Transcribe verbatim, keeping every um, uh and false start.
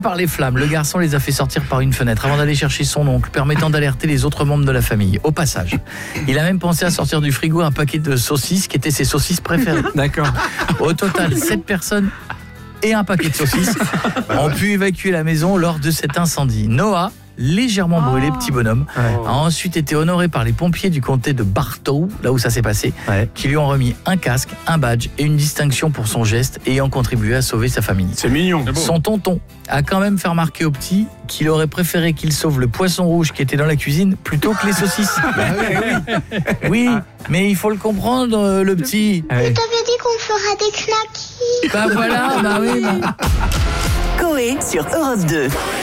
Par les flammes, le garçon les a fait sortir par une fenêtre avant d'aller chercher son oncle, permettant d'alerter les autres membres de la famille. Au passage, il a même pensé à sortir du frigo un paquet de saucisses qui étaient ses saucisses préférées. D'accord. Au total, sept personnes et un paquet de saucisses ont pu évacuer la maison lors de cet incendie. Noah, légèrement brûlé, oh. petit bonhomme, ouais. a ensuite été honoré par les pompiers du comté de Bartow, là où ça s'est passé, ouais. qui lui ont remis un casque, un badge et une distinction pour son geste ayant contribué à sauver sa famille. C'est mignon. Son tonton a quand même fait remarquer au petit qu'il aurait préféré qu'il sauve le poisson rouge qui était dans la cuisine plutôt que les saucisses. Bah oui, oui. oui, mais il faut le comprendre, le petit. Je t'avais dit qu'on fera des knackis. Bah voilà, bah oui. Bah. Coé sur Europe deux.